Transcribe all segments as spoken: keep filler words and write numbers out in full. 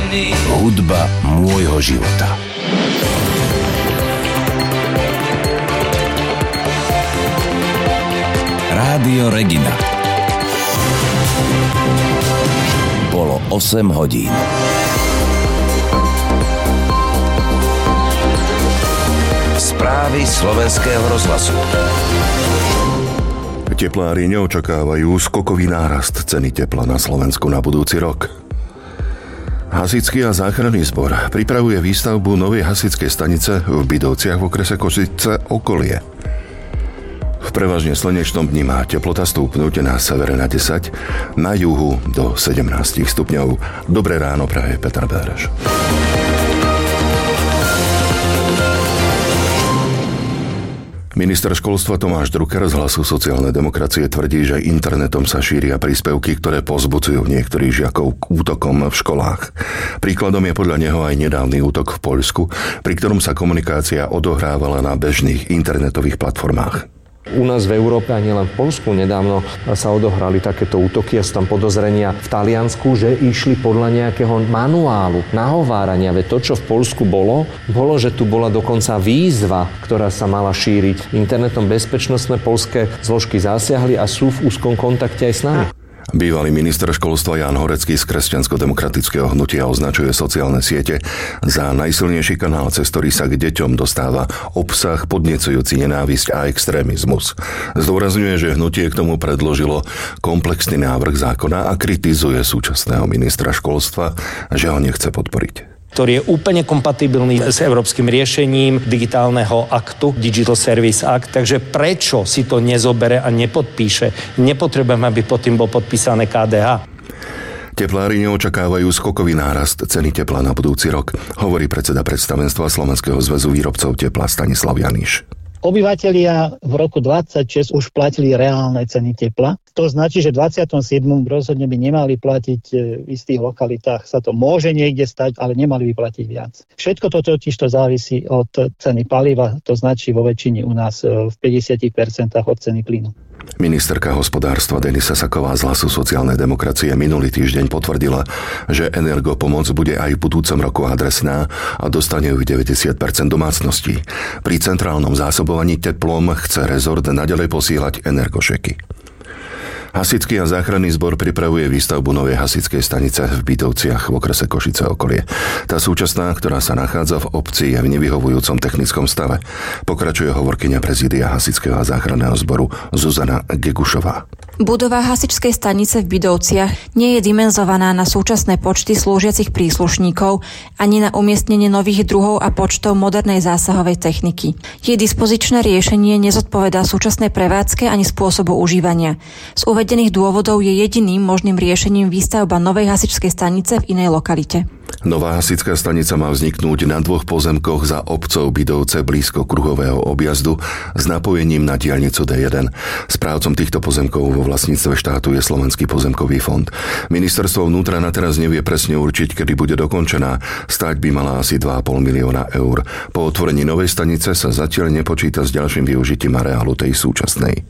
iný. Hudba môjho života. Rádio Regina. Bolo osem hodín. Správy slovenského rozhlasu. Teplári neočakávajú skokový nárast ceny tepla na Slovensku na budúci rok. Hasičský a záchranný zbor pripravuje výstavbu novej hasičskej stanice v Bydovciach v okrese Košice okolie. V prevažne slnečnom dni má teplota stúpnuť na severe na desať, na juhu do sedemnásť stupňov. Dobré ráno praje Peter Béreš. Minister školstva Tomáš Drucker z Hlasu sociálnej demokracie tvrdí, že internetom sa šíria príspevky, ktoré povzbudzujú niektorých žiakov k útokom v školách. Príkladom je podľa neho aj nedávny útok v Poľsku, pri ktorom sa komunikácia odohrávala na bežných internetových platformách. U nás v Európe a nielen v Poľsku nedávno sa odohrali takéto útoky a sú tam podozrenia v Taliansku, že išli podľa nejakého manuálu nahovárania. Veď to, čo v Poľsku bolo, bolo, že tu bola dokonca výzva, ktorá sa mala šíriť. Internetom bezpečnostné poľské zložky zasiahli a sú v úzkom kontakte aj s nami. Bývalý minister školstva Ján Horecký z Kresťansko-demokratického hnutia označuje sociálne siete za najsilnejší kanál, cez ktorý sa k deťom dostáva obsah podnecujúci nenávisť a extrémizmus. Zdôrazňuje, že hnutie k tomu predložilo komplexný návrh zákona a kritizuje súčasného ministra školstva, že ho nechce podporiť, ktorý je úplne kompatibilný s európskym riešením digitálneho aktu, Digital Service Act, takže prečo si to nezobere a nepodpíše? Nepotrebujem, aby pod tým bol podpísané ká dé há. Teplári neočakávajú skokový nárast ceny tepla na budúci rok, hovorí predseda predstavenstva Slovenského zväzu výrobcov tepla Stanislav Janiš. Obyvatelia v roku dvadsaťšesť už platili reálne ceny tepla. To značí, že v dvadsiatom siedmom rozhodne by nemali platiť v istých lokalitách. Sa to môže niekde stať, ale nemali by platiť viac. Všetko to totiž to závisí od ceny paliva. To značí vo väčšine u nás v päťdesiat percent od ceny plynu. Ministerka hospodárstva Denisa Saková z Hlasu sociálnej demokracie minulý týždeň potvrdila, že energopomoc bude aj v budúcom roku adresná a dostane ju deväťdesiat percent domácností. Pri centrálnom zásobovaní teplom chce rezort naďalej posielať energošeky. Hasičský a záchranný zbor pripravuje výstavbu novej hasičskej stanice v Bydovciach v okrese Košice okolie. Tá súčasná, ktorá sa nachádza v obci, je v nevyhovujúcom technickom stave. Pokračuje hovorkyňa prezídia Hasičského a záchranného zboru Zuzana Gegušová. Budova hasičskej stanice v Bydovciach nie je dimenzovaná na súčasné počty slúžiacich príslušníkov ani na umiestnenie nových druhov a počtov modernej zásahovej techniky. Jej dispozičné riešenie nezodpovedá súčasnej prevádzke ani spôsobu užívania. Z uvedených dôvodov je jediným možným riešením výstavba novej hasičskej stanice v inej lokalite. Nová hasičská stanica má vzniknúť na dvoch pozemkoch za obcov Bydovce blízko kruhového objazdu s napojením na diaľnicu dé jeden. Správcom týchto pozemkov vo vlastníctve štátu je Slovenský pozemkový fond. Ministerstvo vnútra na teraz nevie presne určiť, kedy bude dokončená. Stáť by mala asi dva a pol milióna eur. Po otvorení novej stanice sa zatiaľ nepočíta s ďalším využitím areálu tej súčasnej.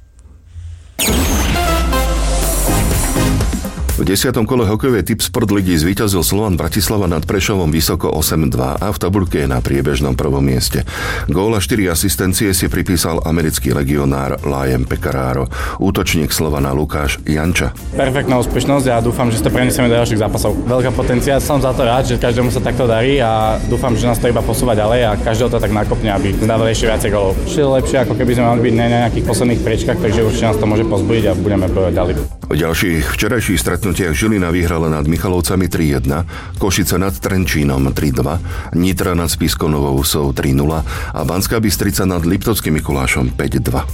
V desiatom kole hokejovej Tipsport ligy zvíťazil Slovan Bratislava nad Prešovom vysoko osem dva a v tabuľke je na priebežnom prvom mieste. Gól a štyri asistencie si pripísal americký legionár Liam Pekararo, útočník Slovana Lukáš Janča. Perfektná úspešnosť a dúfam, že to preniesieme do ďalších zápasov. Veľká potenciál, som za to rád, že každému sa takto darí a dúfam, že nás to iba posúva ďalej a každého to tak nakopne, aby dávali ešte viacej gólov. Ešte lepšie, ako keby sme mali byť na nejakých posledných priečkách, takže určite nás to môže pozbudiť a budeme bojovať ďalej. V ďalších včerajších stretnutiach Žilina vyhrala nad Michalovcami tri jedna, Košice nad Trenčínom tri dva, Nitra nad Spišskou Novou Vsou tri nula a Banská Bystrica nad Liptovským Mikulášom päť dva.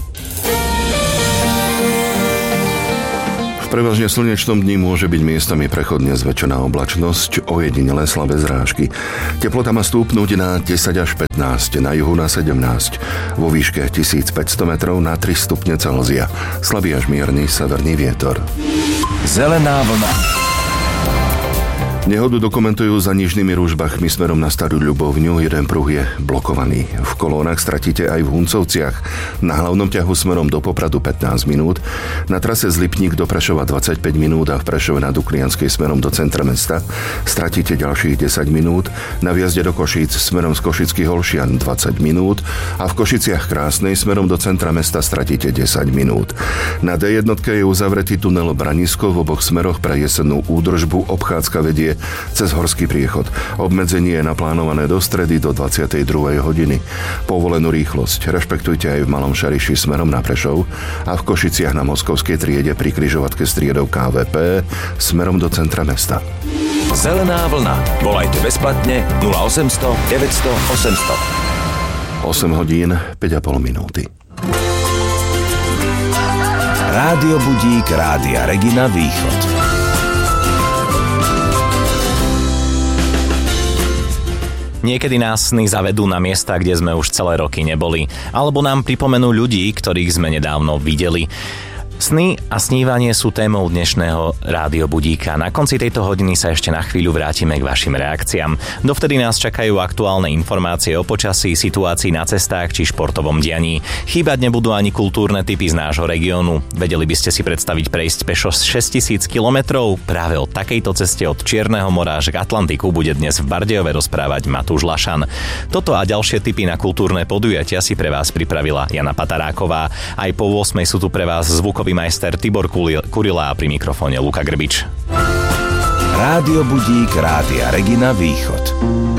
V prevažne slnečnom dni môže byť miestami prechodne zväčšená oblačnosť, ojedinelé slabé zrážky. Teplota má stúpnuť na desať až pätnásť, na juhu na sedemnásť, vo výške tisícpäťsto metrov na tri stupne Celzia. Slabý až mierny severný vietor. Zelená vlna. Nehodu dokumentujú za Nižnými Ružbachmi smerom na Starú Ľubovňu. Jeden pruh je blokovaný. V kolónach stratíte aj v Huncovciach. Na hlavnom ťahu smerom do Popradu pätnásť minút. Na trase z Lipník do Prešova dvadsaťpäť minút a v Prešove na Duklianskej smerom do centra mesta stratíte ďalších desať minút. Na vjazde do Košíc smerom z Košických Holšian dvadsať minút a v Košiciach Krásnej smerom do centra mesta stratíte desať minút. Na dé jedna je uzavretý tunel Branisko, v oboch smeroch pre jesennú údržbu. Obchádzka vedie cez horský priechod. Obmedzenie je naplánované do stredy do dvadsiatej druhej hodiny. Povolenú rýchlosť rešpektujte aj v Malom Šariši smerom na Prešov a v Košiciach na Moskovskej triede pri križovatke s triedou ká vé pé smerom do centra mesta. Zelená vlna. Volajte bezplatne nula osemsto deväťsto osemsto. osem hodín, päť a pol minúty. Rádio Budík Rádia Regina Východ. Niekedy nás sny zavedú na miesta, kde sme už celé roky neboli, alebo nám pripomenú ľudí, ktorých sme nedávno videli. Sny a snívanie sú témou dnešného Rádio Budíka. Na konci tejto hodiny sa ešte na chvíľu vrátime k vašim reakciám. Dovtedy nás čakajú aktuálne informácie o počasí, situácii na cestách či športovom dianí. Chýbať nebudú ani kultúrne typy z nášho regiónu. Vedeli by ste si predstaviť prejsť pešo šesťtisíc kilometrov? Práve o takejto ceste od Čierneho mora až k Atlantiku bude dnes v Bardejove rozprávať Matúš Lašan. Toto a ďalšie tipy na kultúrne podujatia si pre vás pripravila Jana Pataráková. Aj po ôsmej sú tu pre vás zvukový majster Tibor Kurila a pri mikrofóne Luka Grbič. Rádio Budík Rádia Regina Východ.